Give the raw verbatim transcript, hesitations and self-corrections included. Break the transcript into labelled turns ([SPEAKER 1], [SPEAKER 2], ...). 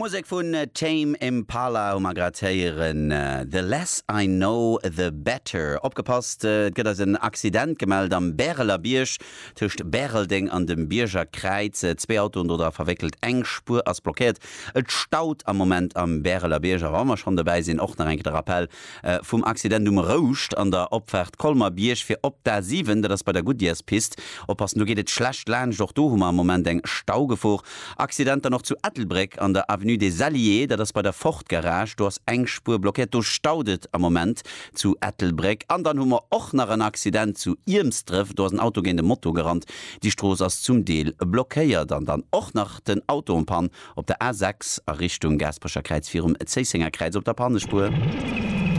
[SPEAKER 1] Musik vun äh, Tame Impala um gratieren äh, The less I know, the better. Opgepasst äh, gëtt as een Accident gemeld am Bäreler Biersch tucht Bärelding an dem Bierger Kreiz. Äh, zwei Autos oder verwickelt Engspur ass blockiert. Et staut am Moment am Bäreler Bierger Rammer schon dabei sinn och nach enke Appell äh, vum Accident um Rouscht an der Opfert Kolmer Biersch fir op der sieben, dat bei der Goodyears pist. Oppassen, du geht et schlecht Lsch doch do am Moment eng Staugefoch. Accidenter noch zu Ettelbreck an der Avenue des Alliés, dat das bei der Fortgarage du hast Engspur blockiert, du staudet am Moment zu Ettelbreck. An dann hummer och nach ein Accident zu Irmstreff, du hast ein autogehende Motto gerannt, die Stroß as zum Deel blockéiert, dann dann och nach den Autopan op der A sechs a Richtung Gasprecher Kreuz vier um Zeisinger Kreuz op der Pannespur.